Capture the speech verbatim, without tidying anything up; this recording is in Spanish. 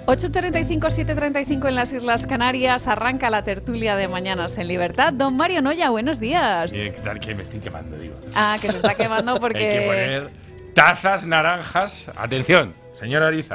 ocho treinta y cinco, siete treinta y cinco en las Islas Canarias. Arranca la tertulia de Mañanas en Libertad. Don Mario Noya, buenos días. Bien, ¿qué tal? Que me estoy quemando, digo. Ah, que se está quemando porque... Hay que poner tazas naranjas. Atención, señora Ariza.